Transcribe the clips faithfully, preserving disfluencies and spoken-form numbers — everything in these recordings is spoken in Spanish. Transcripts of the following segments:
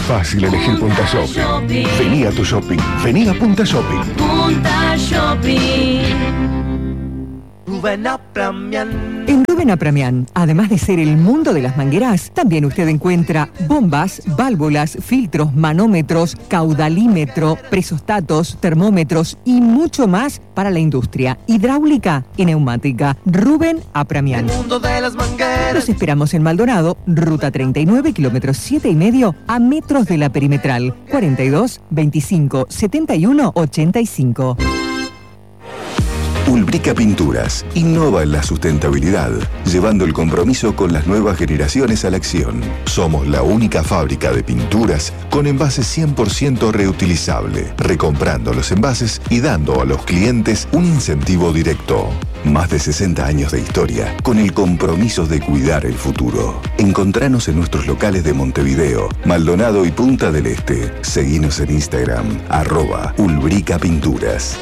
fácil elegir Punta Shopping. Vení a tu shopping. Vení a Punta Shopping. Punta Shopping. Rubén Apramian. En Rubén Apramian, además de ser el mundo de las mangueras, también usted encuentra bombas, válvulas, filtros, manómetros, caudalímetro, presostatos, termómetros y mucho más para la industria hidráulica y neumática. Rubén Apramian. El mundo de las mangueras. Los esperamos en Maldonado, ruta treinta y nueve, kilómetros siete y medio, a metros de la perimetral. cuarenta y dos, veinticinco, setenta y uno, ochenta y cinco. Ulbrica Pinturas innova en la sustentabilidad, llevando el compromiso con las nuevas generaciones a la acción. Somos la única fábrica de pinturas con envases cien por ciento reutilizable, recomprando los envases y dando a los clientes un incentivo directo. Más de sesenta años de historia con el compromiso de cuidar el futuro. Encontranos en nuestros locales de Montevideo, Maldonado y Punta del Este. Seguinos en Instagram, arroba Ulbrica Pinturas.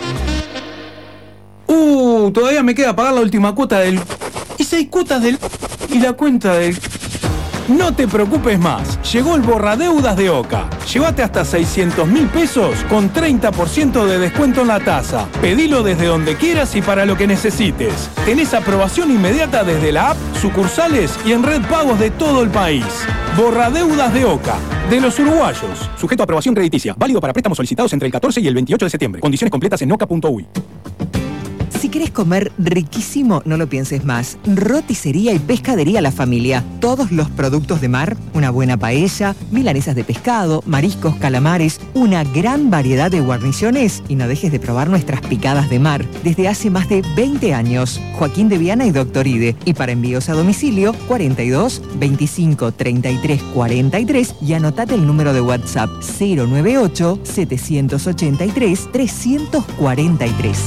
Uh, todavía me queda pagar la última cuota del... Y seis cuotas del... Y la cuenta del... No te preocupes más, llegó el borradeudas de Oca. Llévate hasta seiscientos mil pesos con treinta por ciento de descuento en la tasa. Pedilo desde donde quieras y para lo que necesites. Tenés aprobación inmediata desde la app, sucursales y en red pagos de todo el país. Borradeudas de Oca, de los uruguayos. Sujeto a aprobación crediticia, válido para préstamos solicitados entre el catorce y el veintiocho de septiembre. Condiciones completas en oca punto uy. Si querés comer riquísimo, no lo pienses más. Roticería y pescadería La Familia. Todos los productos de mar, una buena paella, milanesas de pescado, mariscos, calamares, una gran variedad de guarniciones y no dejes de probar nuestras picadas de mar. Desde hace más de veinte años. Joaquín de Viana y Doctor Ide. Y para envíos a domicilio, cuarenta y dos, veinticinco, treinta y tres, cuarenta y tres y anotate el número de WhatsApp cero noventa y ocho, setecientos ochenta y tres, trescientos cuarenta y tres.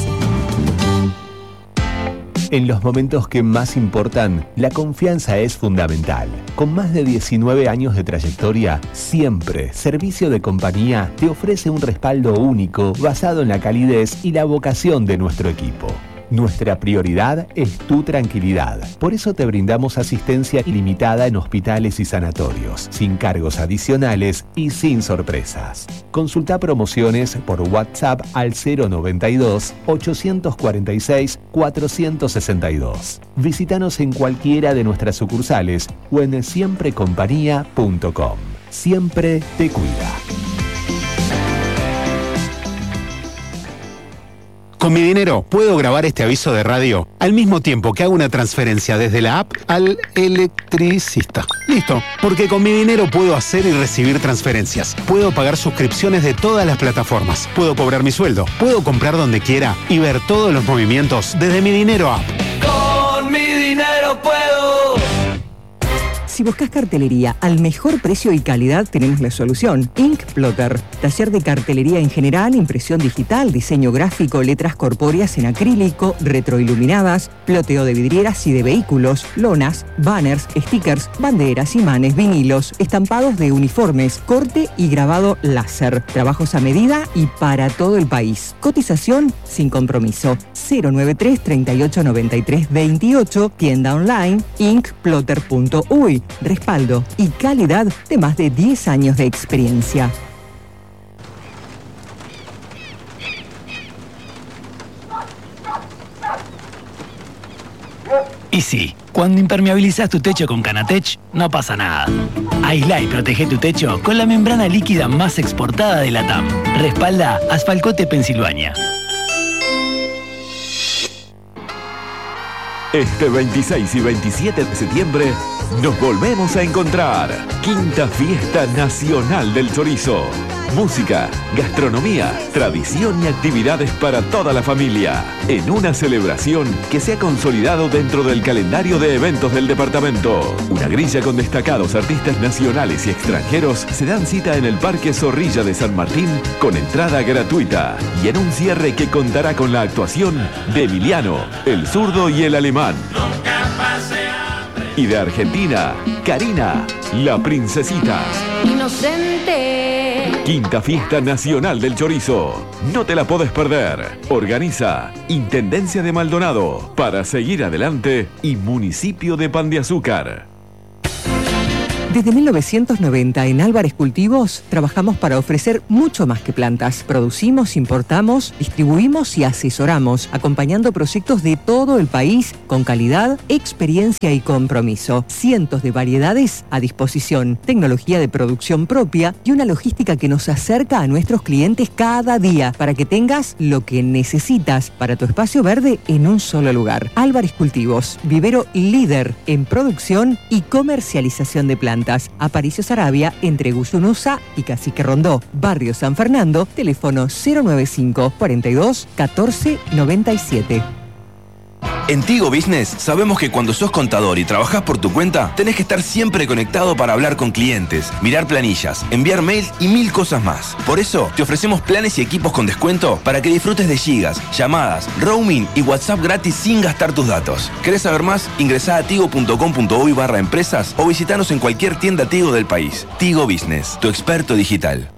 En los momentos que más importan, la confianza es fundamental. Con más de diecinueve años de trayectoria, siempre Servicio de Compañía te ofrece un respaldo único basado en la calidez y la vocación de nuestro equipo. Nuestra prioridad es tu tranquilidad. Por eso te brindamos asistencia ilimitada en hospitales y sanatorios, sin cargos adicionales y sin sorpresas. Consulta promociones por WhatsApp al cero noventa y dos, ochocientos cuarenta y seis, cuatrocientos sesenta y dos. Visítanos en cualquiera de nuestras sucursales o en siempre compañía punto com. Siempre te cuida. Con mi dinero puedo grabar este aviso de radio al mismo tiempo que hago una transferencia desde la app al electricista. Listo, porque con mi dinero puedo hacer y recibir transferencias. Puedo pagar suscripciones de todas las plataformas. Puedo cobrar mi sueldo. Puedo comprar donde quiera y ver todos los movimientos desde mi dinero app. Con mi dinero puedo. Si buscas cartelería al mejor precio y calidad, tenemos la solución. Ink Plotter. Taller de cartelería en general, impresión digital, diseño gráfico, letras corpóreas en acrílico, retroiluminadas, ploteo de vidrieras y de vehículos, lonas, banners, stickers, banderas, imanes, vinilos, estampados de uniformes, corte y grabado láser. Trabajos a medida y para todo el país. Cotización sin compromiso. cero noventa y tres, treinta y ocho, noventa y tres, veintiocho. Tienda online ink plotter punto uy. Respaldo y calidad de más de diez años de experiencia. Y sí, cuando impermeabilizas tu techo con Canatech, no pasa nada. Aislá y protege tu techo con la membrana líquida más exportada de la T A M. Respalda Asfalcote Pensilvania. Este veintiséis y veintisiete de septiembre nos volvemos a encontrar. Quinta Fiesta Nacional del Chorizo. Música, gastronomía, tradición y actividades para toda la familia. En una celebración que se ha consolidado dentro del calendario de eventos del departamento. Una grilla con destacados artistas nacionales y extranjeros se dan cita en el Parque Zorrilla de San Martín con entrada gratuita. Y en un cierre que contará con la actuación de Emiliano, el zurdo y el alemán. Y de Argentina, Karina, la princesita. Inocente. Quinta Fiesta Nacional del Chorizo. No te la podés perder. Organiza Intendencia de Maldonado para seguir adelante y Municipio de Pan de Azúcar. Desde mil novecientos noventa en Álvarez Cultivos trabajamos para ofrecer mucho más que plantas. Producimos, importamos, distribuimos y asesoramos, acompañando proyectos de todo el país con calidad, experiencia y compromiso. Cientos de variedades a disposición, tecnología de producción propia y una logística que nos acerca a nuestros clientes cada día para que tengas lo que necesitas para tu espacio verde en un solo lugar. Álvarez Cultivos, vivero líder en producción y comercialización de plantas. Aparicio Sarabia, entre Guyunusa y Cacique Rondó. Barrio San Fernando, teléfono cero noventa y cinco, cuarenta y dos, catorce noventa y siete. En Tigo Business sabemos que cuando sos contador y trabajás por tu cuenta, tenés que estar siempre conectado para hablar con clientes, mirar planillas, enviar mails y mil cosas más. Por eso, te ofrecemos planes y equipos con descuento para que disfrutes de gigas, llamadas, roaming y WhatsApp gratis sin gastar tus datos. ¿Querés saber más? Ingresá a tigo punto com punto uy barra empresas o visitanos en cualquier tienda Tigo del país. Tigo Business, tu experto digital.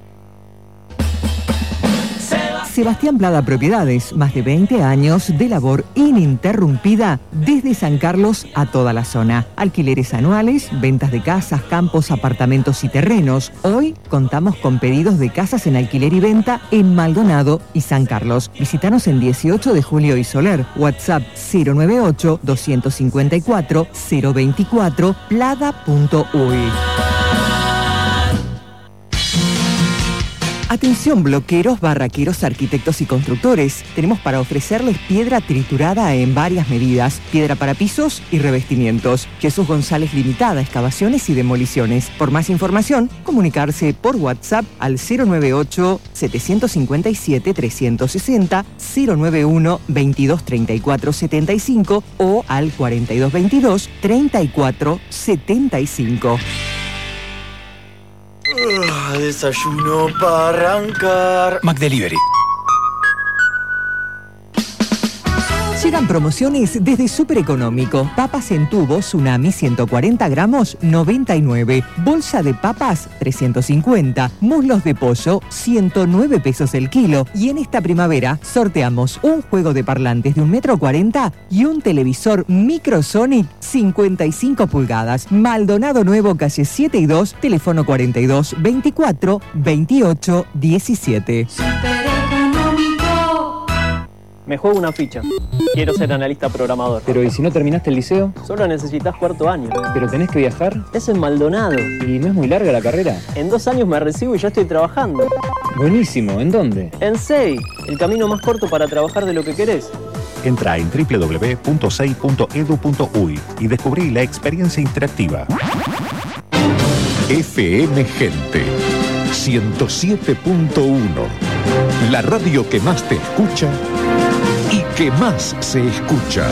Sebastián Plada Propiedades, más de veinte años de labor ininterrumpida desde San Carlos a toda la zona. Alquileres anuales, ventas de casas, campos, apartamentos y terrenos. Hoy contamos con pedidos de casas en alquiler y venta en Maldonado y San Carlos. Visítanos en dieciocho de Julio y Soler. WhatsApp cero noventa y ocho, dos cinco cuatro, cero veinticuatro, plada punto uy. Atención bloqueros, barraqueros, arquitectos y constructores. Tenemos para ofrecerles piedra triturada en varias medidas, piedra para pisos y revestimientos. Jesús González Limitada, excavaciones y demoliciones. Por más información, comunicarse por WhatsApp al cero noventa y ocho, setecientos cincuenta y siete, trescientos sesenta, cero noventa y uno, veintidós treinta y cuatro setenta y cinco o al cuarenta y dos veintidós, treinta y cuatro setenta y cinco. Uh, desayuno para arrancar. McDelivery. Llegan promociones desde Super Económico. Papas en tubo Tsunami ciento cuarenta gramos, noventa y nueve. Bolsa de papas, trescientos cincuenta. Muslos de pollo, ciento nueve pesos el kilo. Y en esta primavera sorteamos un juego de parlantes de un metro cuarenta y un televisor Microsonic cincuenta y cinco pulgadas. Maldonado Nuevo, calle siete y dos, teléfono cuarenta y dos veinticuatro veintiocho diecisiete. Me juego una ficha. Quiero ser analista programador. Pero ¿y si no terminaste el liceo? Solo necesitas cuarto año. ¿Pero tenés que viajar? Es en Maldonado. ¿Y no es muy larga la carrera? En dos años me recibo y ya estoy trabajando. Buenísimo. ¿En dónde? En S E I, el camino más corto para trabajar de lo que querés. Entra en doble u doble u doble u punto s e i punto e d u punto u y y descubrí la experiencia interactiva. F M Gente ciento siete punto uno. La radio que más te escucha y que más se escucha.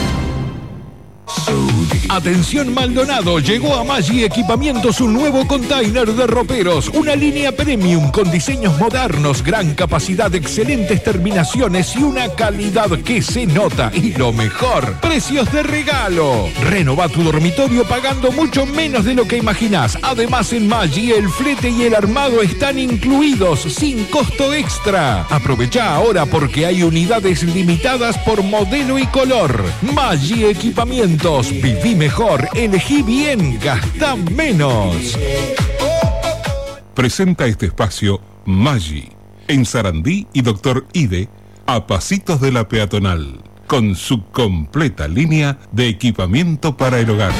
Atención Maldonado, llegó a Maggi Equipamientos un nuevo container de roperos, una línea premium con diseños modernos, gran capacidad, excelentes terminaciones y una calidad que se nota. Y lo mejor, precios de regalo. Renova tu dormitorio pagando mucho menos de lo que imaginás. Además en Maggi el flete y el armado están incluidos sin costo extra. Aprovecha ahora porque hay unidades limitadas por modelo y color. Maggi Equipamientos, viví mejor, elegí bien, gastá menos. Presenta este espacio Maggi, en Sarandí y Doctor Ide, a pasitos de la peatonal, con su completa línea de equipamiento para el hogar.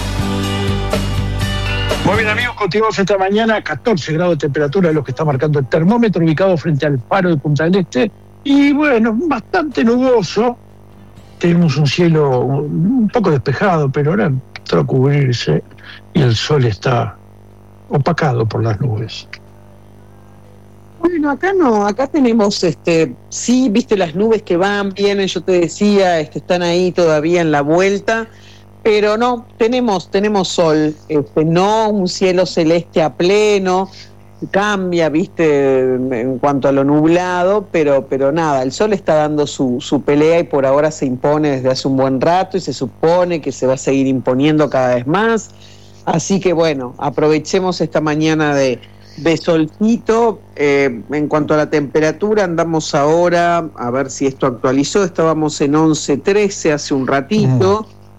Muy bien amigos, continuamos esta mañana, catorce grados de temperatura es lo que está marcando el termómetro, ubicado frente al faro de Punta del Este, y bueno, bastante nuboso. Tenemos un cielo un poco despejado, pero ahora empezó a cubrirse y el sol está opacado por las nubes. Bueno, acá no, acá tenemos, este, sí, viste las nubes que van, vienen, yo te decía, este, están ahí todavía en la vuelta, pero no, tenemos, tenemos sol, este, no un cielo celeste a pleno, cambia, viste, en cuanto a lo nublado, pero, pero nada, el sol está dando su, su pelea y por ahora se impone desde hace un buen rato y se supone que se va a seguir imponiendo cada vez más, así que bueno, aprovechemos esta mañana de, de solcito. Eh, en cuanto a la temperatura, andamos ahora, a ver si esto actualizó, estábamos en once trece hace un ratito.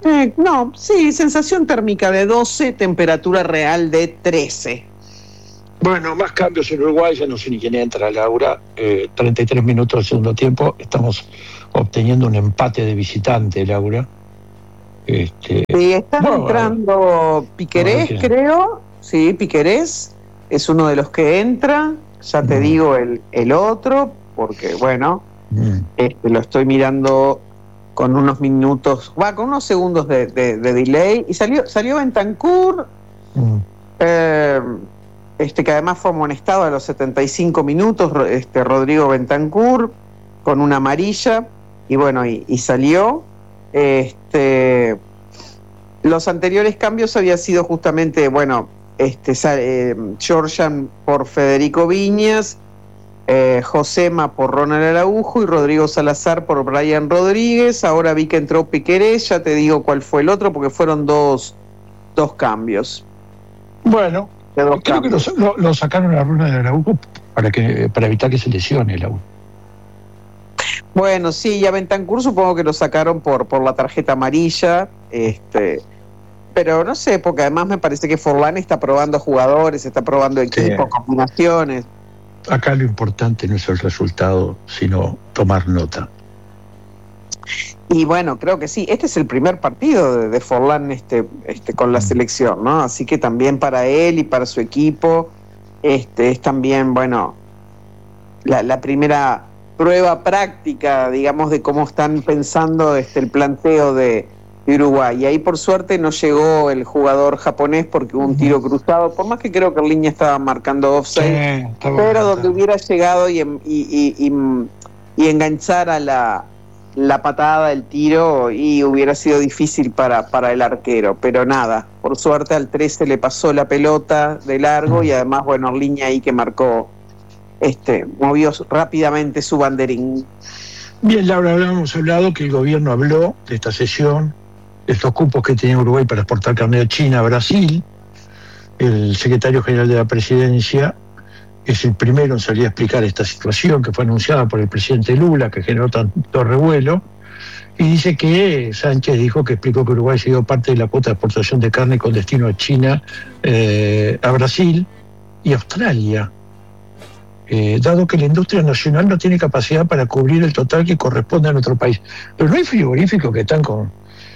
Eh, no, sí, sensación térmica de doce, temperatura real de trece. Bueno, más cambios en Uruguay, ya no sé ni quién entra, Laura. Eh, treinta y tres minutos del segundo tiempo, estamos obteniendo un empate de visitante, Laura. Este, sí, están bueno, entrando Piquerés, bueno, creo. Sí, Piquerés es uno de los que entra. Ya te mm. digo el, el otro, porque bueno, mm. este, lo estoy mirando con unos minutos, va, con unos segundos de, de, de delay. Y salió, salió Bentancur, mm. eh, este, que además fue amonestado a los setenta y cinco minutos, este, Rodrigo Bentancur, con una amarilla, y bueno, y, y salió. Este, los anteriores cambios había sido justamente, bueno, este, eh, Georgian por Federico Viñas, eh, Josema por Ronald Araujo y Rodrigo Salazar por Brian Rodríguez. Ahora vi que entró Piquerés, ya te digo cuál fue el otro, porque fueron dos, dos cambios. Bueno, creo cambios. que lo, lo sacaron a Ronald Araujo para, que, para evitar que se lesione el Araujo. Bueno, sí, y a Bentancur supongo que lo sacaron por, por la tarjeta amarilla, este, pero no sé, porque además me parece que Forlán está probando jugadores, está probando equipos, sí. combinaciones. Acá lo importante no es el resultado, sino tomar nota. Y bueno, creo que sí, este es el primer partido de, de Forlán este, este, con la selección, ¿no? Así que también para él y para su equipo, este, es también, bueno, la, la primera prueba práctica, digamos, de cómo están pensando este, el planteo de Uruguay. Y ahí por suerte no llegó el jugador japonés porque hubo un tiro cruzado, por más que creo que el línea estaba marcando offside, sí, pero bueno, donde hubiera llegado y, y, y, y, y enganchara la, la patada, el tiro, y hubiera sido difícil para, para el arquero. Pero nada, por suerte al trece le pasó la pelota de largo y además, bueno, línea ahí que marcó, este, movió rápidamente su banderín. Bien, Laura, habíamos hablado que el gobierno habló de esta sesión, de estos cupos que tenía Uruguay para exportar carne de China a Brasil. El secretario general de la presidencia es el primero en salir a explicar esta situación que fue anunciada por el presidente Lula, que generó tanto revuelo, y dice que Sánchez dijo que explicó que Uruguay se dio parte de la cuota de exportación de carne con destino a China, eh, a Brasil y Australia. Eh, dado que la industria nacional no tiene capacidad para cubrir el total que corresponde a nuestro país. Pero no hay frigoríficos que están con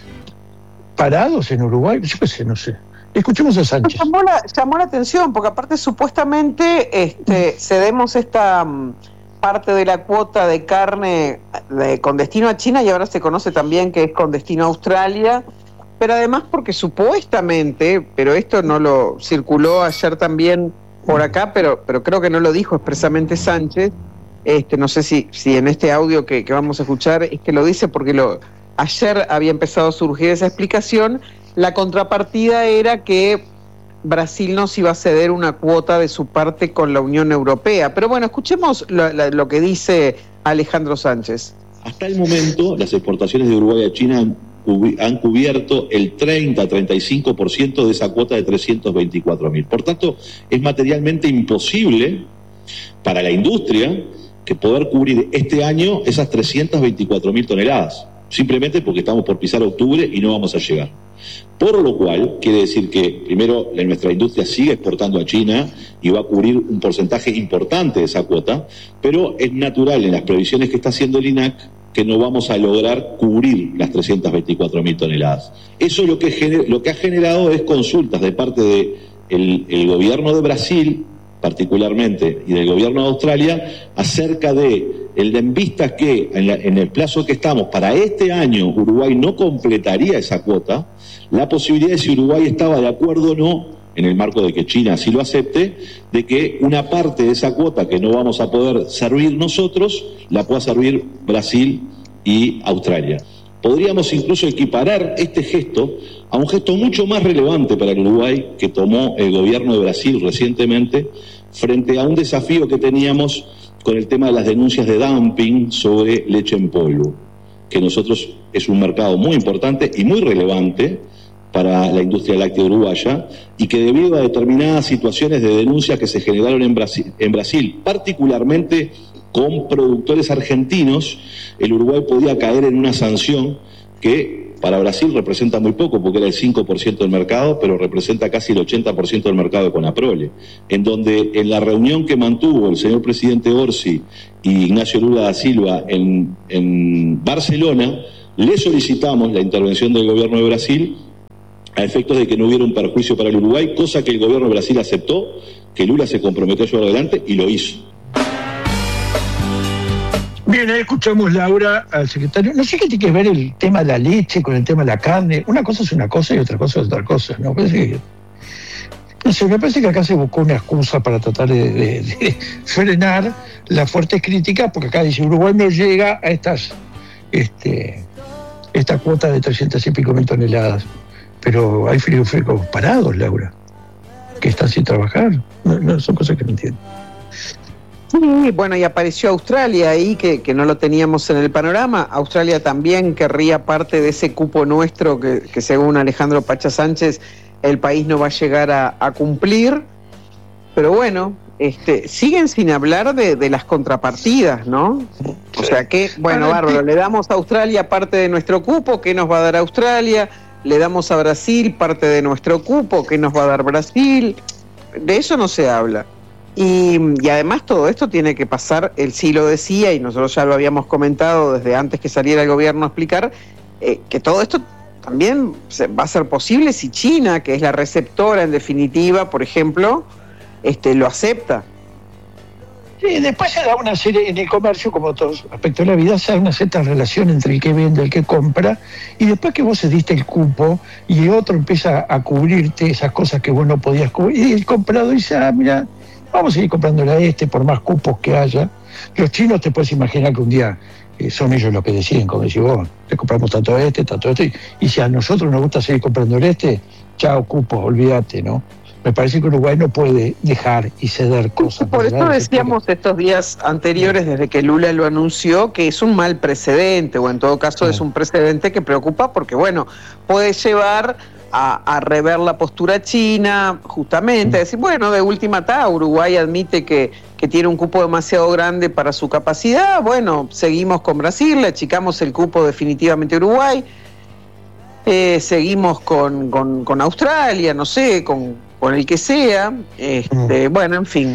parados en Uruguay, yo qué sé, no sé. Escuchemos a Sánchez. Llamó la, llamó la atención, porque aparte supuestamente este, cedemos esta um, parte de la cuota de carne de, con destino a China, y ahora se conoce también que es con destino a Australia, pero además porque supuestamente, pero esto no lo circuló ayer también por acá, pero pero creo que no lo dijo expresamente Sánchez, este no sé si si en este audio que, que vamos a escuchar es que lo dice, porque lo ayer había empezado a surgir esa explicación. La contrapartida era que Brasil nos iba a ceder una cuota de su parte con la Unión Europea. Pero bueno, escuchemos lo, lo, lo que dice Alejandro Sánchez. Hasta el momento, las exportaciones de Uruguay a China han han cubierto el treinta a treinta y cinco por ciento de esa cuota de trescientos veinticuatro mil. Por tanto, es materialmente imposible para la industria que poder cubrir este año esas trescientas veinticuatro mil toneladas, simplemente porque estamos por pisar octubre y no vamos a llegar. Por lo cual, quiere decir que, primero, nuestra industria sigue exportando a China y va a cubrir un porcentaje importante de esa cuota, pero es natural en las previsiones que está haciendo el I N A C que no vamos a lograr cubrir las trescientas veinticuatro mil toneladas. Eso lo que, gener, lo que ha generado es consultas de parte del de el gobierno de Brasil, particularmente, y del gobierno de Australia, acerca de el en vistas que en, la, en el plazo que estamos para este año Uruguay no completaría esa cuota, la posibilidad de si Uruguay estaba de acuerdo o no, en el marco de que China así lo acepte, de que una parte de esa cuota que no vamos a poder servir nosotros, la pueda servir Brasil y Australia. Podríamos incluso equiparar este gesto a un gesto mucho más relevante para el Uruguay que tomó el gobierno de Brasil recientemente frente a un desafío que teníamos con el tema de las denuncias de dumping sobre leche en polvo, que nosotros es un mercado muy importante y muy relevante para la industria láctea uruguaya, y que debido a determinadas situaciones de denuncias que se generaron en Brasil, en Brasil, particularmente con productores argentinos, el Uruguay podía caer en una sanción que Para Brasil representa muy poco porque era el cinco por ciento del mercado, pero representa casi el ochenta por ciento del mercado de Conaprole, en donde en la reunión que mantuvo el señor presidente Orsi y Ignacio Lula da Silva en, en Barcelona, le solicitamos la intervención del gobierno de Brasil a efectos de que no hubiera un perjuicio para el Uruguay, cosa que el gobierno de Brasil aceptó, que Lula se comprometió a llevar adelante y lo hizo. Bien, ahí escuchamos, Laura, al secretario. No sé qué tiene que ver el tema de la leche con el tema de la carne. Una cosa es una cosa y otra cosa es otra cosa, ¿no? Parece que, no sé, me parece que acá se buscó una excusa para tratar de, de, de frenar las fuertes críticas, porque acá dice Uruguay no llega a estas este, esta cuota de trescientas y pico mil toneladas. Pero hay frigoríficos parados, Laura, que están sin trabajar. No, no, son cosas que no entiendo. Sí, bueno, y apareció Australia ahí, que, que no lo teníamos en el panorama. Australia también querría parte de ese cupo nuestro que, que según Alejandro Pacha Sánchez, el país no va a llegar a, a cumplir. Pero bueno, este, siguen sin hablar de, de las contrapartidas, ¿no? O sea que, bueno, bárbaro, le damos a Australia parte de nuestro cupo, ¿qué nos va a dar Australia? Le damos a Brasil parte de nuestro cupo, ¿qué nos va a dar Brasil? De eso no se habla. Y, y además todo esto tiene que pasar, él sí lo decía, y nosotros ya lo habíamos comentado desde antes que saliera el gobierno a explicar, eh, que todo esto también se, va a ser posible si China, que es la receptora en definitiva, por ejemplo, este, lo acepta. Sí, después se da una serie, en el comercio, como todos aspectos de la vida, se da una cierta relación entre el que vende y el que compra, y después que vos cediste el cupo y otro empieza a cubrirte esas cosas que vos no podías cubrir, y el comprador dice, ah, mira, vamos a seguir comprándole a este por más cupos que haya. Los chinos te puedes imaginar que un día eh, son ellos los que deciden, como decís vos, le compramos tanto a este, tanto a este, y si a nosotros nos gusta seguir comprándole este, chao cupos, olvídate, ¿no? Me parece que Uruguay no puede dejar y ceder cosas. Por eso decíamos estos días anteriores, desde que Lula lo anunció, que es un mal precedente, o en todo caso es un precedente que preocupa porque, bueno, puede llevar a, a rever la postura china, justamente, a decir, bueno, de última está, Uruguay admite que, que tiene un cupo demasiado grande para su capacidad, bueno, seguimos con Brasil, le achicamos el cupo definitivamente a Uruguay, eh, seguimos con, con, con Australia, no sé, con... con el que sea, este, mm. bueno, en fin.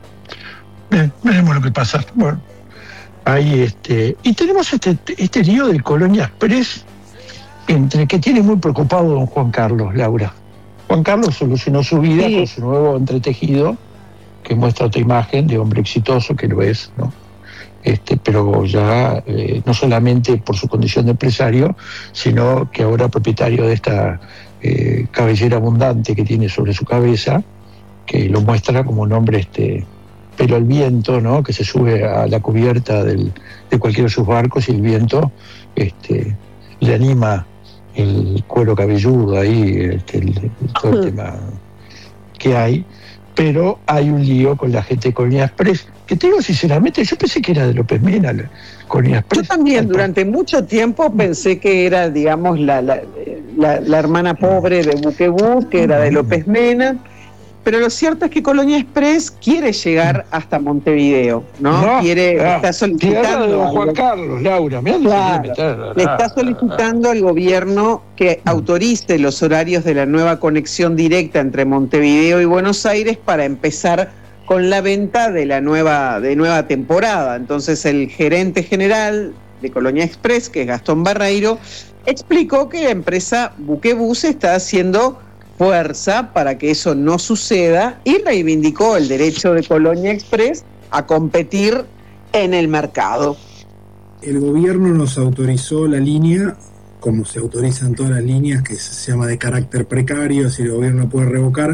Bien, veremos lo que pasa. Bueno, ahí este, y tenemos este, este lío de Colonia Express, entre que tiene muy preocupado don Juan Carlos, Laura. Juan Carlos solucionó su vida sí. con su nuevo entretejido, que muestra otra imagen de hombre exitoso, que lo es, ¿no? Este, pero ya eh, no solamente por su condición de empresario, sino que ahora propietario de esta eh, cabellera abundante que tiene sobre su cabeza, que lo muestra como un hombre este, pelo al viento, ¿no? Que se sube a la cubierta del, de cualquiera de sus barcos y el viento este, le anima el cuero cabelludo ahí, este, el, el, todo el tema que hay. Pero hay un lío con la gente de Colonia Express, que te digo sinceramente, yo pensé que era de López Mena, Colonia Express. Yo también durante mucho tiempo pensé que era, digamos, la, la, la, la hermana pobre de Buquebus, que era de López Mena, pero lo cierto es que Colonia Express quiere llegar hasta Montevideo, ¿no? no quiere, ah, está solicitando... a Juan Carlos, Laura, mirá, claro, meter, le está solicitando al gobierno que autorice los horarios de la nueva conexión directa entre Montevideo y Buenos Aires para empezar con la venta de la nueva, de nueva temporada. Entonces el gerente general de Colonia Express, que es Gastón Barreiro, explicó que la empresa Buquebus está haciendo fuerza para que eso no suceda y reivindicó el derecho de Colonia Express a competir en el mercado. El gobierno nos autorizó la línea, como se autorizan todas las líneas, que se llama de carácter precario, si el gobierno puede revocar.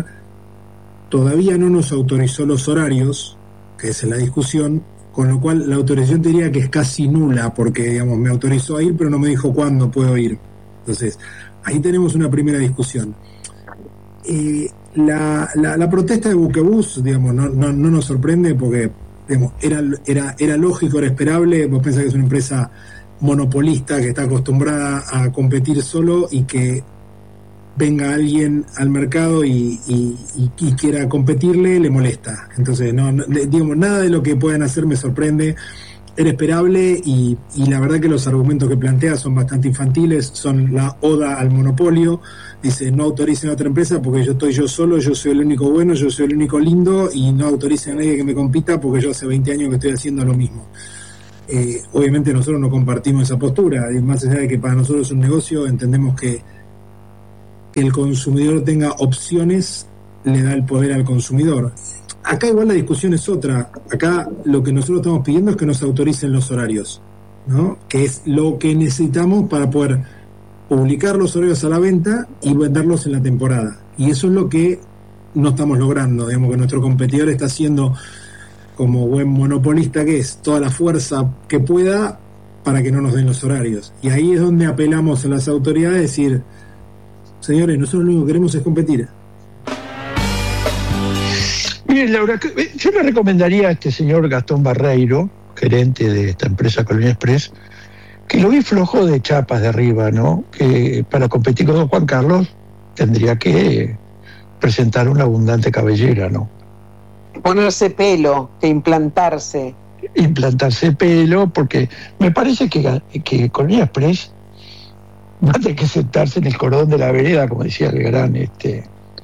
Todavía no nos autorizó los horarios, que es la discusión, con lo cual la autorización te diría que es casi nula, porque digamos me autorizó a ir, pero no me dijo cuándo puedo ir. Entonces, ahí tenemos una primera discusión. Eh, la, la, la protesta de Buquebus, digamos, no, no, no nos sorprende porque digamos, era, era, era lógico, era esperable. Vos pensás que es una empresa monopolista que está acostumbrada a competir solo y que venga alguien al mercado y, y, y, y quiera competirle, le molesta. Entonces, no, no, digamos, nada de lo que puedan hacer me sorprende. era esperable y, y la verdad que los argumentos que plantea son bastante infantiles, son la oda al monopolio. Dice, no autoricen a otra empresa porque yo estoy yo solo, yo soy el único bueno, yo soy el único lindo y no autoricen a nadie que me compita porque yo hace veinte años que estoy haciendo lo mismo. Eh, obviamente nosotros no compartimos esa postura, y más allá de que para nosotros es un negocio, entendemos que, que el consumidor tenga opciones le da el poder al consumidor. Acá igual la discusión es otra. Acá lo que nosotros estamos pidiendo es que nos autoricen los horarios, ¿no? Que es lo que necesitamos para poder publicar los horarios a la venta y venderlos en la temporada. Y eso es lo que no estamos logrando. Digamos que nuestro competidor está haciendo, como buen monopolista que es, toda la fuerza que pueda para que no nos den los horarios. Y ahí es donde apelamos a las autoridades a decir, señores, nosotros lo único que queremos es competir. Bien, Laura, yo le recomendaría a este señor Gastón Barreiro, gerente de esta empresa Colonia Express, que lo vi flojo de chapas de arriba, ¿no? Que para competir con don Juan Carlos tendría que presentar una abundante cabellera, ¿no? Ponerse pelo, que implantarse. Implantarse pelo, porque me parece que, que Colonia Express va a tener que sentarse en el cordón de la vereda, como decía el gran este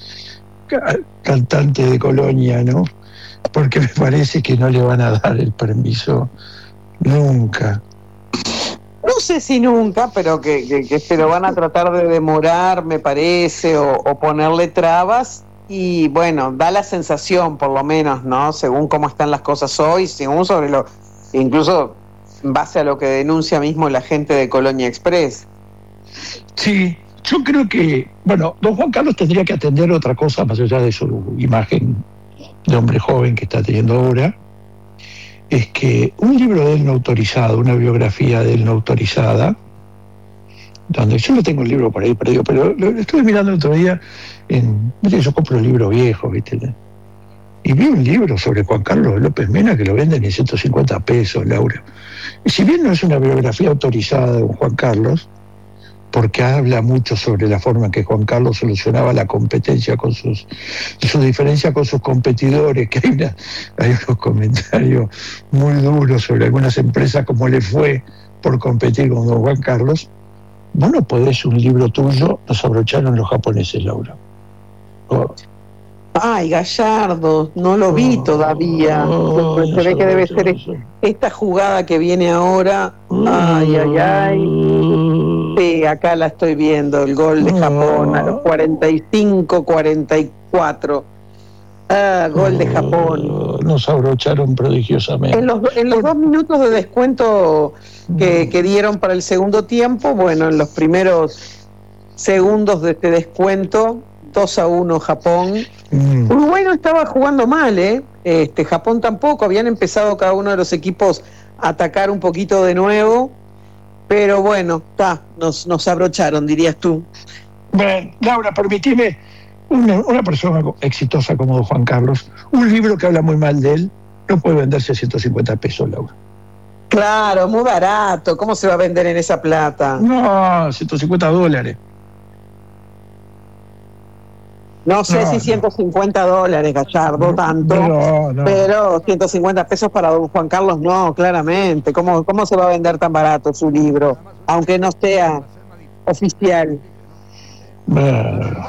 cantante de Colonia, ¿no? Porque me parece que no le van a dar el permiso nunca. No sé si nunca, pero que, que, que se lo van a tratar de demorar, me parece, o, o ponerle trabas. Y bueno, da la sensación, por lo menos, ¿no? Según cómo están las cosas hoy, según sobre lo, incluso en base a lo que denuncia mismo la gente de Colonia Express. Sí, yo creo que, bueno, don Juan Carlos tendría que atender otra cosa más allá de su imagen de hombre joven que está teniendo ahora. Es que un libro de él no autorizado, una biografía de él no autorizada, donde yo no tengo el libro por ahí perdido, pero lo, lo estuve mirando el otro día, en, yo compro libros viejos, ¿viste? Y vi un libro sobre Juan Carlos López Mena que lo venden en ciento cincuenta pesos, Laura. Y si bien no es una biografía autorizada de don Juan Carlos, porque habla mucho sobre la forma en que Juan Carlos solucionaba la competencia con sus, su diferencia con sus competidores, que hay, una, hay unos comentarios muy duros sobre algunas empresas, como le fue por competir con don Juan Carlos. Vos no podés un libro tuyo, nos abrocharon los japoneses, Laura. Oh. Ay, Gallardo, no lo vi oh, todavía. Oh, se ve que debe ser eso. Esta jugada que viene ahora. Ay, ay, ay. Sí, acá la estoy viendo, el gol de Japón a los cuarenta y cinco cuarenta y cuatro. Ah, gol de Japón. Nos abrocharon prodigiosamente. En los, en los dos minutos de descuento que, que dieron para el segundo tiempo, bueno, en los primeros segundos de este descuento, dos a uno Japón. Mm. Uruguay no estaba jugando mal, ¿eh? Este, Japón tampoco, habían empezado cada uno de los equipos a atacar un poquito de nuevo, pero bueno, ta, nos, nos abrocharon, dirías tú. Bueno, Laura, permitime, una, una persona exitosa como don Juan Carlos, un libro que habla muy mal de él, no puede venderse a ciento cincuenta pesos, Laura. Claro, muy barato, ¿cómo se va a vender en esa plata? No, ciento cincuenta dólares. No sé no, si ciento cincuenta no. dólares, Gallardo, no, tanto, no, no. pero ciento cincuenta pesos para don Juan Carlos no, claramente. ¿Cómo, ¿Cómo se va a vender tan barato su libro? Aunque no sea oficial. Bueno,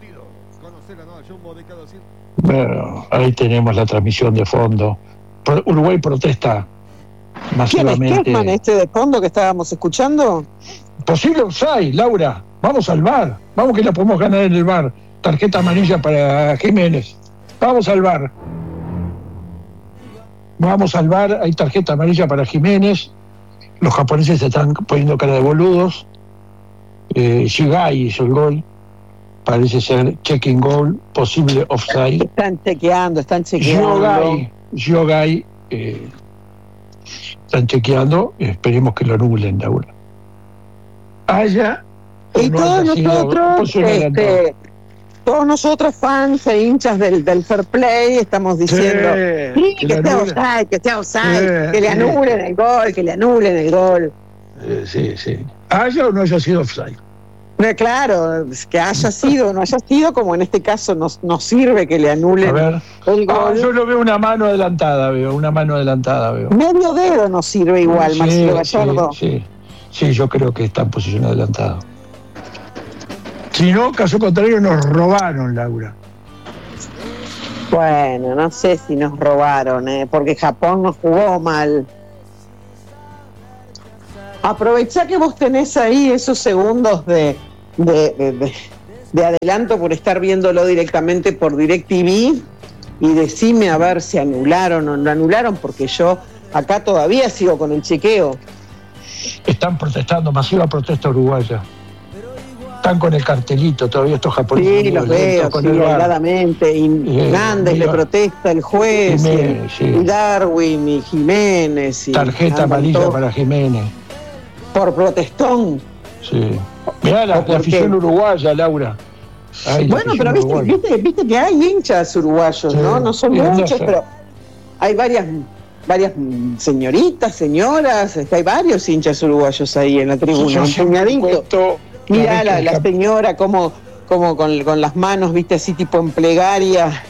bueno, ahí tenemos la transmisión de fondo. Uruguay protesta masivamente. ¿Quién es Kessman, este de fondo que estábamos escuchando? Posible offside, Laura. Vamos al V A R. Vamos que la podemos ganar en el V A R. Tarjeta amarilla para Jiménez. Vamos al V A R. Vamos al V A R. Hay tarjeta amarilla para Jiménez. Los japoneses se están poniendo cara de boludos. Eh, Shigai hizo el gol. Parece ser checking goal. Posible offside. Están chequeando, están chequeando. Yogai. Yogai. Eh, están chequeando. Esperemos que lo anulen, Laura. Haya. Y no todos nosotros, este, todos nosotros fans e hinchas del, del fair play estamos diciendo sí, sí, que, que sea offside, que sea offside, sí, que le anulen sí. el gol, que le anulen el gol. Eh, sí, sí. Haya o no haya sido offside. No, claro, que haya sido o no haya sido, como en este caso nos, nos sirve que le anulen A ver. el gol. Ah, yo lo veo una mano adelantada, veo, una mano adelantada, veo. Medio dedo nos sirve igual, Sí, Marcelo Gallardo. Sí, sí, sí, yo creo que está en posición adelantada. Si no, caso contrario, nos robaron, Laura. Bueno, no sé si nos robaron, ¿eh? Porque Japón nos jugó mal. Aprovechá que vos tenés ahí esos segundos de, de, de, de, de adelanto por estar viéndolo directamente por DirecTV y decime a ver si anularon o no anularon, porque yo acá todavía sigo con el chequeo. Están protestando, masiva protesta uruguaya. Están con el cartelito todavía estos japoneses. Sí, los veo, sí, airadamente. Y Eh, Nández mira, le protesta, el juez, Jiménez, y, sí. y Darwin, y Jiménez. Y Tarjeta andan amarilla todos para Jiménez. por protestón. Sí. Mirá la, ¿O por la afición qué? uruguaya, Laura. Ay, la Bueno, afición pero viste, uruguaya. viste, viste que hay hinchas uruguayos, Sí, ¿no? No son y muchos, Mendoza. pero hay varias varias señoritas, señoras, este, hay varios hinchas uruguayos ahí en la tribuna, Yo un siempre puñadito. cuento Mirá vez la, que la el- señora como, como con, con las manos, viste, así tipo en plegaria.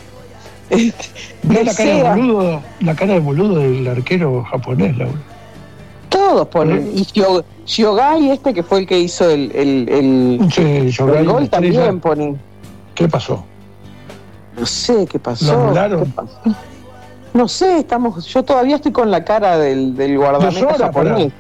Mirá la cara de Desea. boludo, la cara de boludo del arquero japonés, Laura. Todos ponen. Y Shio- Shiogai, este que fue el que hizo el, el, el, Sí, Shiogai, el la gol, estrella. también pone. ¿Qué pasó? No sé qué pasó. ¿Lo anularon? ¿Qué pasó? No sé, estamos, yo todavía estoy con la cara del, del guardameta Dos horas japonés.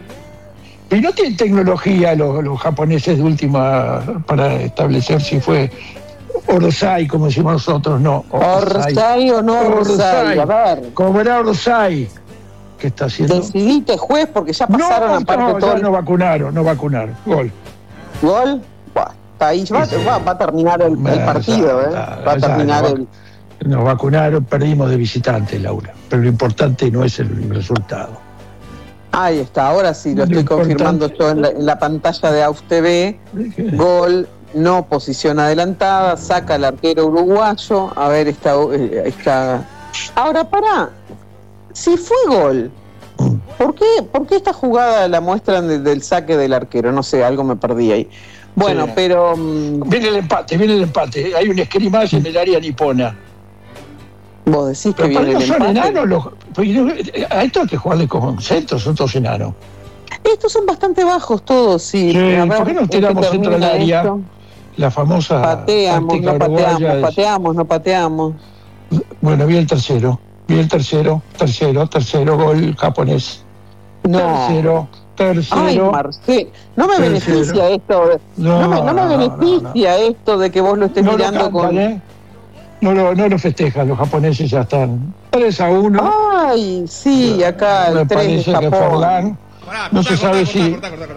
Y no tienen tecnología los, los japoneses de última para establecer si fue Orsay, como decimos nosotros, no. Orsay o no Orsay, a ver. Como era Orsay, que está haciendo. Decidite, juez, porque ya pasaron no, aparte no, todo. ya el- no vacunaron, no vacunaron. Gol. Gol. Buah, está ahí, va, va- va a terminar el, el partido, ¿eh? Va a ya, terminar no, el. Nos vacunaron, perdimos de visitante, Laura. Pero lo importante no es el resultado. Ahí está, ahora sí lo Lo estoy importante- confirmando yo en la, en la pantalla de A U F T V. Gol, no posición adelantada, saca el arquero uruguayo. A ver, está. eh, está... Ahora, pará. Si fue gol, ¿por qué, ¿por qué esta jugada la muestran de- del saque del arquero? No sé, algo me perdí ahí. Bueno, Sí. pero. mm, Viene el empate, viene el empate. Hay un escrimaje en el área nipona. Vos decís que Pero viene no el son empate. enanos los. pues, A esto hay que jugarle con centros, son todos enanos. Estos son bastante bajos todos, sí. Sí, A ver, ¿por qué no ¿en qué tiramos centro al termina área? esto? La famosa. Pateamos, táctica no uruguaya pateamos, es- pateamos, no pateamos. Bueno, vi el tercero. Vi el tercero, tercero, tercero, gol japonés. No. Tercero, tercero. Ay, Marcelo, no me tercero. beneficia esto. de- No, No, me, no me no, no, beneficia esto de que vos lo estés No lo mirando cantan, con. ¿eh? No lo, no lo festejan, los japoneses ya están tres a uno. Ay, sí, acá Me el tres de parece que Japón. Forlán. No se sabe si.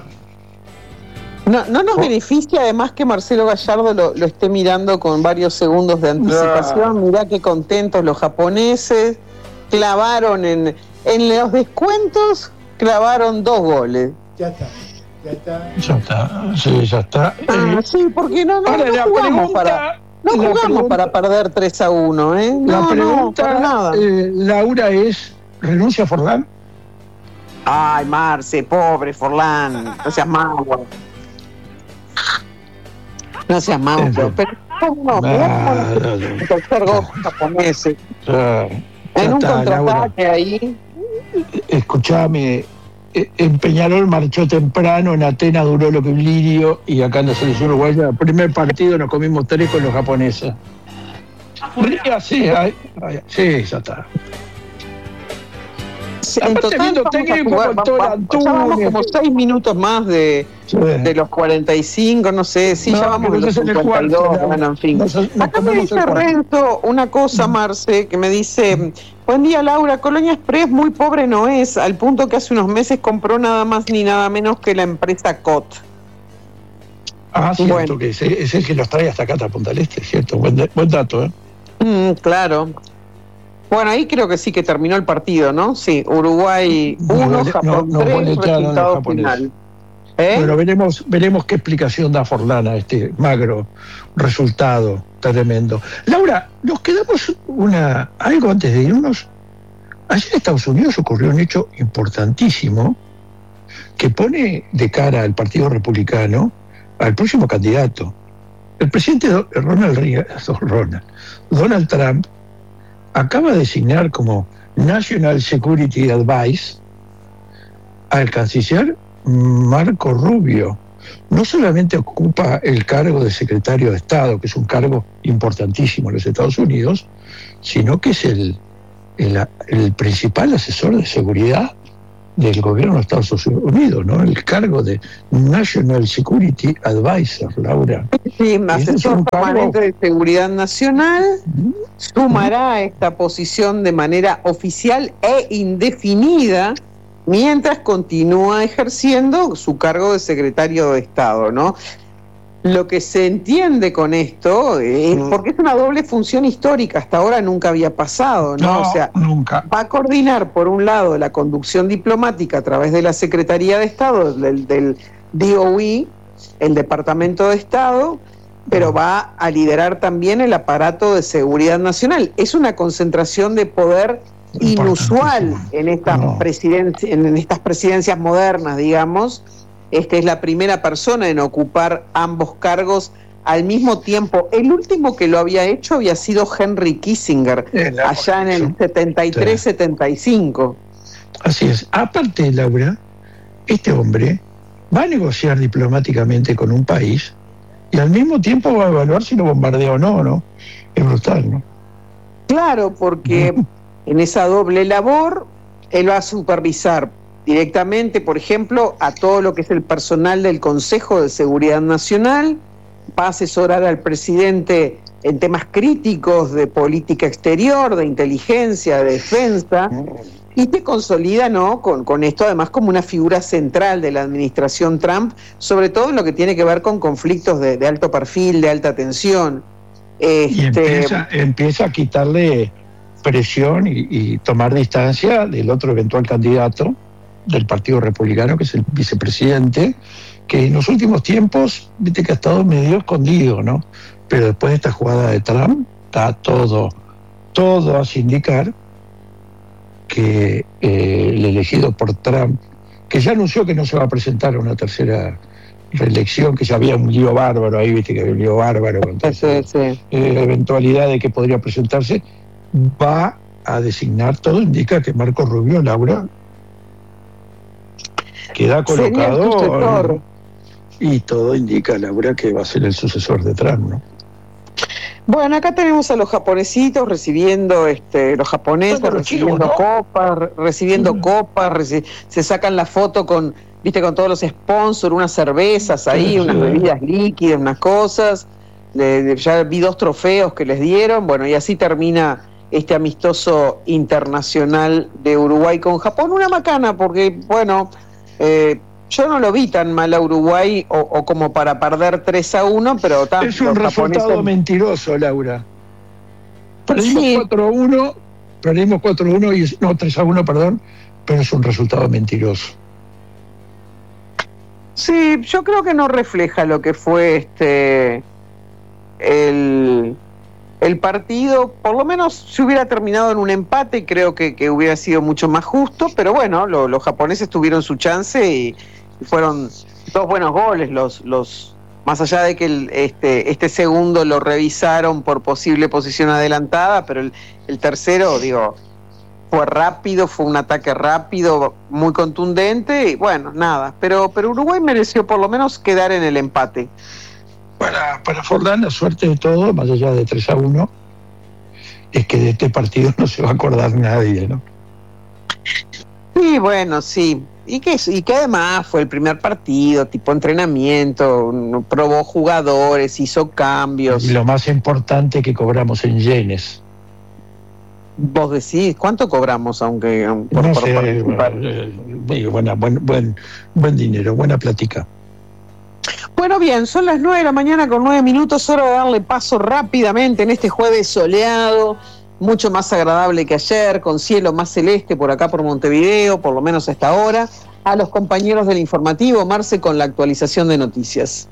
No, no nos beneficia además que Marcelo Gallardo lo, lo esté mirando con varios segundos de anticipación. Mirá qué contentos los japoneses. Clavaron en, en los descuentos, clavaron dos goles. Ya está, ya está. Ya está, sí, ya está. Ah, sí, porque no, no, Ahora, no la jugamos pregunta- para. No la jugamos pregunta- para perder tres a uno, ¿eh? No, La no, pregunta, para nada. eh, Laura, es: ¿renuncia Forlán? Ay, Marce, pobre Forlán, no seas malo. No seas malo, pero ¿cómo no? Ah, El tercer gol japonés, eh. Ya, ya en un está, Laura. contraataque ahí. Escuchame, eh, en Peñarol marchó temprano, en Atenas duró lo que un lirio, y acá en la selección uruguaya, el primer partido nos comimos tres con los japoneses. Ría, sí, ay, ay, sí, ya está. En Aparte, total viendo vamos a técnico jugar, con va- todo va- Antunes. ya vamos como seis minutos más de, Sí. de los cuarenta y cinco, no sé, sí, No, ya vamos pero a los ya es en el cincuenta y dos, cuarto, ya. bueno, en fin. Nos- nos Acá me comemos el dice cuarto. Renzo una cosa, Marce, que me dice, buen día Laura, Colonia Express muy pobre no es, al punto que hace unos meses compró nada más ni nada menos que la empresa C O T. Ah, cierto, Bueno. que es, es el que los trae hasta acá, hasta Punta del Este, cierto, buen, da- buen dato, ¿eh? Mm, claro. Bueno, ahí creo que sí que terminó el partido, ¿no? Sí, Uruguay uno, No, Japón no, tres, boletaron los resultado japoneses. final. ¿Eh? Bueno, veremos, veremos qué explicación da Forlán a este magro resultado tremendo. Laura, nos quedamos una algo antes de irnos. Ayer en Estados Unidos ocurrió un hecho importantísimo que pone de cara al Partido Republicano al próximo candidato. El presidente Ronald Reagan, Ronald, Donald Trump acaba de designar como National Security Advice al canciller Marco Rubio. No solamente ocupa el cargo de secretario de Estado, que es un cargo importantísimo en los Estados Unidos, sino que es el, el, el principal asesor de seguridad del gobierno de Estados Unidos, ¿no? El cargo de National Security Advisor, Laura. Sí, asesor permanente de seguridad nacional, sumará a esta posición de manera oficial e indefinida mientras continúa ejerciendo su cargo de secretario de Estado, ¿no? Lo que se entiende con esto es porque es una doble función histórica, hasta ahora nunca había pasado, ¿no? No, o sea, nunca. Va a coordinar, por un lado, la conducción diplomática a través de la Secretaría de Estado, del, del D O E, el Departamento de Estado, pero va a liderar también el aparato de seguridad nacional. Es una concentración de poder inusual en estas, no. presidencias, en estas presidencias modernas, digamos. Es que es la primera persona en ocupar ambos cargos al mismo tiempo. El último que lo había hecho había sido Henry Kissinger, allá en el setenta y tres setenta y cinco. Así es. Aparte, Laura, este hombre va a negociar diplomáticamente con un país y al mismo tiempo va a evaluar si lo bombardea o no, ¿no? Es brutal, ¿no? Claro, porque en esa doble labor él va a supervisar directamente, por ejemplo, a todo lo que es el personal del Consejo de Seguridad Nacional, va a asesorar al presidente en temas críticos de política exterior, de inteligencia, de defensa, y te consolida, ¿no?, con, con esto además como una figura central de la administración Trump, sobre todo en lo que tiene que ver con conflictos de, de alto perfil, de alta tensión. Este... Y empieza, empieza a quitarle presión y, y tomar distancia del otro eventual candidato del Partido Republicano, que es el vicepresidente, que en los últimos tiempos, viste que ha estado medio escondido, ¿no? Pero después de esta jugada de Trump, está todo, todo hace indicar que eh, el elegido por Trump, que ya anunció que no se va a presentar a una tercera reelección, que ya había un lío bárbaro ahí, viste que había un lío bárbaro con toda sí, sí. Eh, la eventualidad de que podría presentarse, va a designar, todo indica que Marco Rubio, Laura, queda colocado y todo indica, Laura, que va a ser el sucesor de Trump, ¿no? Bueno, acá tenemos a los japonesitos recibiendo, este, los japoneses bueno, los recibiendo chinos, ¿no? copas, recibiendo mm. copas, reci se sacan la foto con, viste, con todos los sponsors, unas cervezas ahí, sí, unas sí. bebidas líquidas, unas cosas. De, de, ya vi dos trofeos que les dieron, bueno, y así termina este amistoso internacional de Uruguay con Japón. Una macana, porque, bueno, eh, yo no lo vi tan mal a Uruguay o, o como para perder tres a uno, pero también es un resultado japoneses... mentiroso, Laura. Perdimos sí. cuatro a uno, perdimos cuatro a uno, y, no, tres a uno, perdón, pero es un resultado mentiroso. Sí, yo creo que no refleja lo que fue este el, el partido. Por lo menos si hubiera terminado en un empate, creo que, que hubiera sido mucho más justo, pero bueno, lo, los japoneses tuvieron su chance y fueron dos buenos goles, los, los más allá de que el, este, este segundo lo revisaron por posible posición adelantada, pero el, el tercero, digo, fue rápido, fue un ataque rápido, muy contundente, y bueno, nada, pero, pero Uruguay mereció por lo menos quedar en el empate. Para, para Forlán, la suerte de todo, más allá de tres a uno, es que de este partido no se va a acordar nadie, ¿no? Sí, bueno, sí. Y que, y que además fue el primer partido, tipo entrenamiento, probó jugadores, hizo cambios. Y lo más importante, que cobramos en yenes. Vos decís, ¿cuánto cobramos? Aunque por, no por sé, participar? Eh, buena, buen, buen, buen dinero, buena plática. Bueno, bien, son las nueve de la mañana con nueve minutos, hora de darle paso rápidamente en este jueves soleado, mucho más agradable que ayer, con cielo más celeste por acá por Montevideo, por lo menos a esta hora, a los compañeros del informativo, Marce, con la actualización de noticias.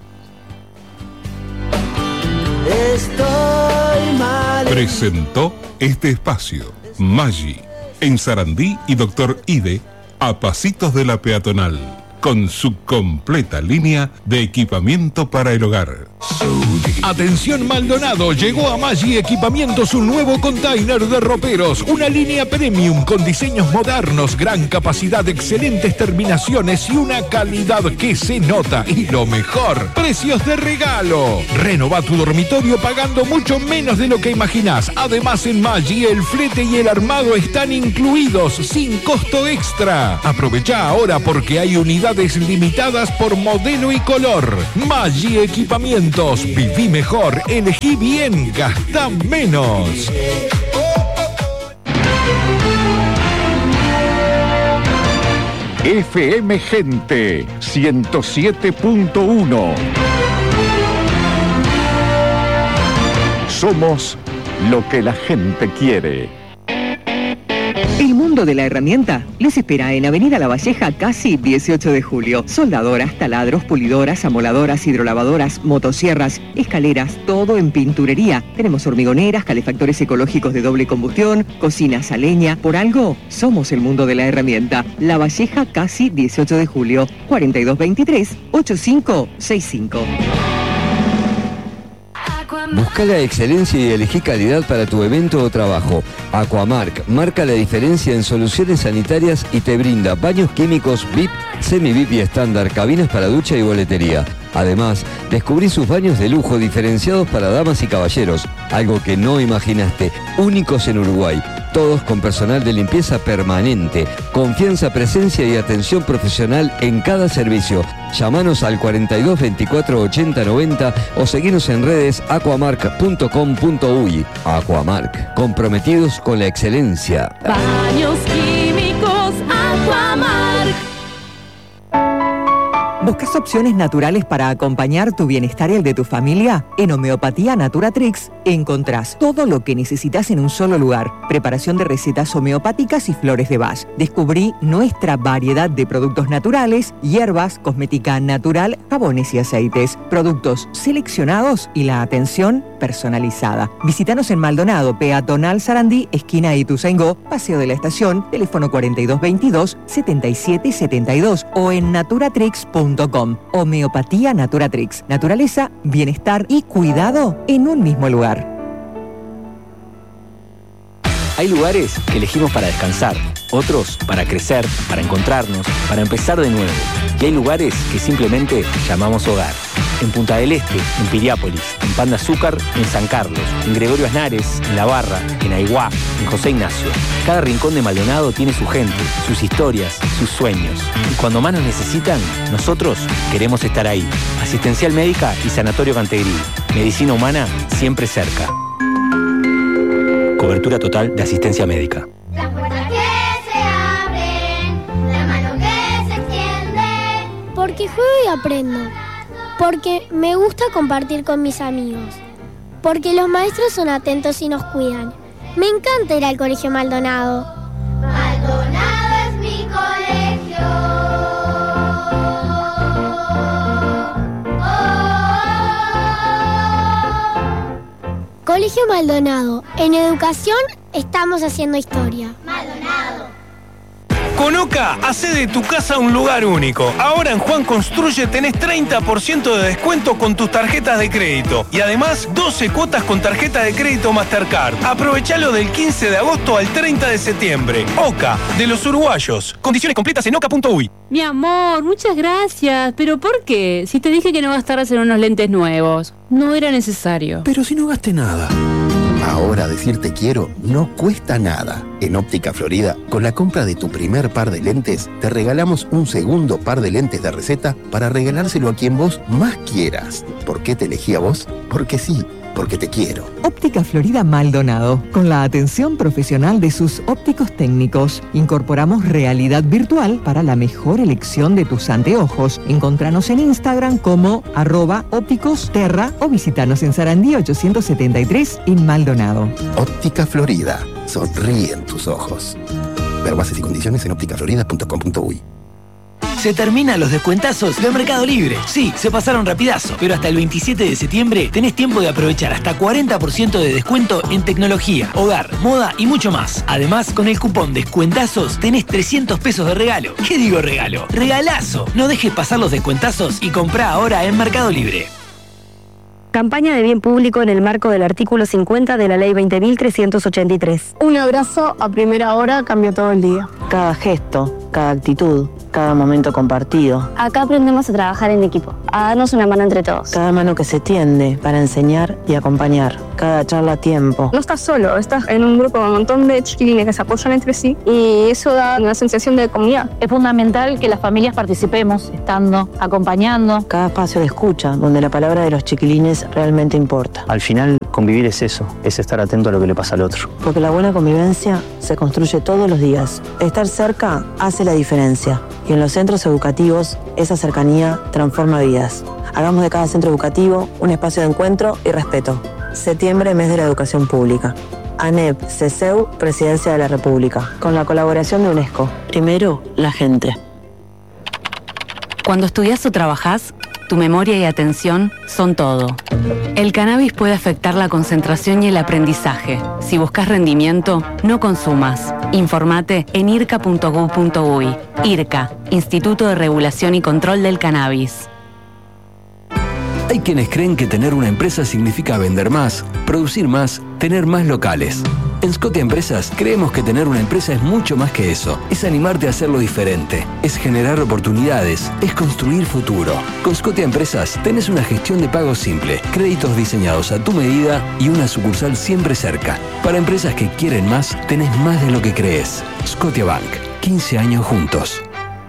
Estoy mal. Presentó este espacio Maggi, en Sarandí y Doctor Ide, a pasitos de la peatonal. con su completa línea de equipamiento para el hogar. Atención Maldonado, llegó a Maggi Equipamientos un nuevo container de roperos, una línea premium con diseños modernos, gran capacidad, excelentes terminaciones y una calidad que se nota. Y lo mejor, precios de regalo. Renova tu dormitorio pagando mucho menos de lo que imaginás. Además en Maggi el flete y el armado están incluidos sin costo extra. Aprovecha ahora porque hay unidades limitadas por modelo y color. Maggi Equipamientos. Viví mejor, elegí bien, gastá menos. F M Gente ciento siete punto uno. Somos lo que la gente quiere. El mundo de la herramienta les espera en Avenida La Valleja, casi dieciocho de julio. Soldadoras, taladros, pulidoras, amoladoras, hidrolavadoras, motosierras, escaleras, todo en pinturería. Tenemos hormigoneras, calefactores ecológicos de doble combustión, cocinas a leña. Por algo, somos el mundo de la herramienta. La Valleja, casi dieciocho de julio, cuarenta y dos veintitrés, ochenta y cinco sesenta y cinco. Busca la excelencia y elegí calidad para tu evento o trabajo. Aquamark marca la diferencia en soluciones sanitarias y te brinda baños químicos V I P, semi-V I P y estándar, cabinas para ducha y boletería. Además, descubrí sus baños de lujo diferenciados para damas y caballeros, algo que no imaginaste, únicos en Uruguay. Todos con personal de limpieza permanente, confianza, presencia y atención profesional en cada servicio. Llámanos al cuarenta y dos veinticuatro ochenta noventa o seguinos en redes aquamark punto com punto uy. Aquamark, comprometidos con la excelencia. Baños químicos Aquamark. ¿Buscas opciones naturales para acompañar tu bienestar y el de tu familia? En Homeopatía Naturatrix encontrás todo lo que necesitas en un solo lugar. Preparación de recetas homeopáticas y flores de Bach. Descubrí nuestra variedad de productos naturales, hierbas, cosmética natural, jabones y aceites. Productos seleccionados y la atención personalizada. Visítanos en Maldonado, Peatonal Sarandí, esquina Ituzaingó, Paseo de la Estación, teléfono cuarenta y dos veintidós setenta y siete setenta y dos o en naturatrix punto com. Homeopatía Naturatrix. Naturaleza, bienestar y cuidado en un mismo lugar. Hay lugares que elegimos para descansar, otros para crecer, para encontrarnos, para empezar de nuevo. Y hay lugares que simplemente llamamos hogar. En Punta del Este, en Piriápolis, en Pan de Azúcar, en San Carlos, en Gregorio Aznares, en La Barra, en Aiguá, en José Ignacio. Cada rincón de Maldonado tiene su gente, sus historias, sus sueños. Y cuando más nos necesitan, nosotros queremos estar ahí. Asistencial Médica y Sanatorio Cantegrí. Medicina humana siempre cerca. Cobertura total de asistencia médica. Las puertas que se abren, la mano que se extiende. Porque juego y aprendo. Porque me gusta compartir con mis amigos. Porque los maestros son atentos y nos cuidan. Me encanta ir al Colegio Maldonado. Maldonado es mi colegio. Colegio Maldonado. En educación estamos haciendo historia. Maldonado. Con Oca, hacé de tu casa un lugar único. Ahora en Juan Construye tenés treinta por ciento de descuento con tus tarjetas de crédito. Y además, doce cuotas con tarjeta de crédito Mastercard. Aprovechalo del quince de agosto al treinta de septiembre. Oca, de los uruguayos. Condiciones completas en oca punto uy. Mi amor, muchas gracias. ¿Pero por qué? Si te dije que no gastarás en unos lentes nuevos. No era necesario. Pero si no gasté nada. Ahora decir te quiero no cuesta nada. En Óptica Florida, con la compra de tu primer par de lentes, te regalamos un segundo par de lentes de receta para regalárselo a quien vos más quieras. ¿Por qué te elegí a vos? Porque sí, porque te quiero. Óptica Florida Maldonado, con la atención profesional de sus ópticos técnicos. Incorporamos realidad virtual para la mejor elección de tus anteojos. Encontranos en Instagram como arroba ópticos terra o visitanos en Sarandí ochocientos setenta y tres en Maldonado. Óptica Florida, sonríen tus ojos. Ver bases y condiciones en óptica florida punto com punto uy. Se terminan los descuentazos de Mercado Libre. Sí, se pasaron rapidazo, pero hasta el veintisiete de septiembre tenés tiempo de aprovechar hasta cuarenta por ciento de descuento en tecnología, hogar, moda y mucho más. Además, con el cupón Descuentazos tenés trescientos pesos de regalo. ¿Qué digo regalo? ¡Regalazo! No dejes pasar los descuentazos y comprá ahora en Mercado Libre. Campaña de bien público en el marco del artículo cincuenta de la Ley veinte mil trescientos ochenta y tres. Un abrazo a primera hora cambia todo el día. Cada gesto, cada actitud, cada momento compartido. Acá aprendemos a trabajar en equipo, a darnos una mano entre todos. Cada mano que se tiende para enseñar y acompañar. Cada charla a tiempo. No estás solo, estás en un grupo con un montón de chiquilines que se apoyan entre sí y eso da una sensación de comunidad. Es fundamental que las familias participemos, estando, acompañando. Cada espacio de escucha, donde la palabra de los chiquilines realmente importa. Al final, convivir es eso, es estar atento a lo que le pasa al otro. Porque la buena convivencia se construye todos los días. Estar cerca hace la diferencia. Y en los centros educativos, esa cercanía transforma vidas. Hagamos de cada centro educativo un espacio de encuentro y respeto. Septiembre, mes de la educación pública. ANEP, CESEU, Presidencia de la República. Con la colaboración de UNESCO. Primero, la gente. Cuando estudias o trabajás, tu memoria y atención son todo. El cannabis puede afectar la concentración y el aprendizaje. Si buscas rendimiento, no consumas. Informate en irca punto gob punto uy. IRCA, Instituto de Regulación y Control del Cannabis. Hay quienes creen que tener una empresa significa vender más, producir más, tener más locales. En Scotia Empresas creemos que tener una empresa es mucho más que eso. Es animarte a hacerlo diferente. Es generar oportunidades. Es construir futuro. Con Scotia Empresas tenés una gestión de pagos simple, créditos diseñados a tu medida y una sucursal siempre cerca. Para empresas que quieren más, tenés más de lo que crees. Scotia Bank. quince años juntos.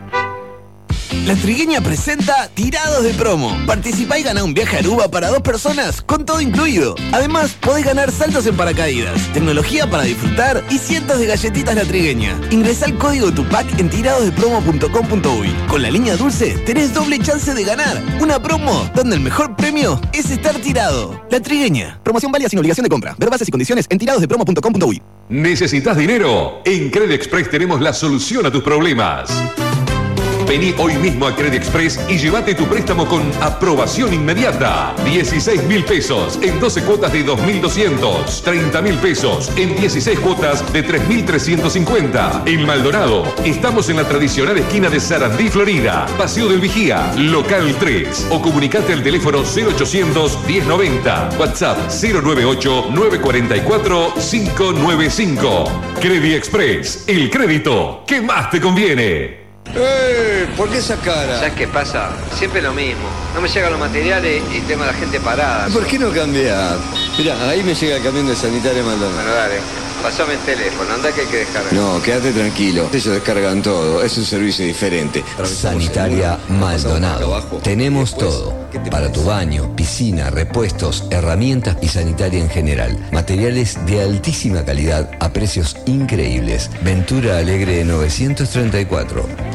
La Trigueña presenta Tirados de Promo. Participá y gana un viaje a Aruba para dos personas con todo incluido. Además, podés ganar saltos en paracaídas, tecnología para disfrutar y cientos de galletitas La Trigueña. Ingresá el código Tupac en tirados de promo punto com punto uy. Con la línea dulce tenés doble chance de ganar. Una promo donde el mejor premio es estar tirado. La Trigueña. Promoción válida sin obligación de compra. Ver bases y condiciones en tirados de promo punto com punto uy. ¿Necesitas dinero? En Credit Express tenemos la solución a tus problemas. Vení hoy mismo a Credit Express y llévate tu préstamo con aprobación inmediata. dieciséis mil pesos en doce cuotas de dos mil doscientos. treinta mil pesos en dieciséis cuotas de tres mil trescientos cincuenta. En Maldonado, estamos en la tradicional esquina de Sarandí, Florida. Paseo del Vigía, local tres. O comunicate al teléfono cero ochocientos, diez noventa. WhatsApp cero noventa y ocho, nueve cuatro cuatro, cinco nueve cinco. Credit Express, el crédito que más te conviene. ¡Eh! ¿Por qué esa cara? ¿Sabes qué pasa? Siempre lo mismo. No me llegan los materiales y tengo a la gente parada. ¿Por qué no cambiar? Mirá, ahí me llega el camión de Sanitaria Maldonado. Bueno, dale. Pasame el teléfono, anda que hay que descargar. No, quédate tranquilo. Ellos descargan todo. Es un servicio diferente. Sanitaria Maldonado. Tenemos todo. Para tu baño, piscina, repuestos, herramientas y sanitaria en general. Materiales de altísima calidad a precios increíbles. Ventura Alegre novecientos treinta y cuatro.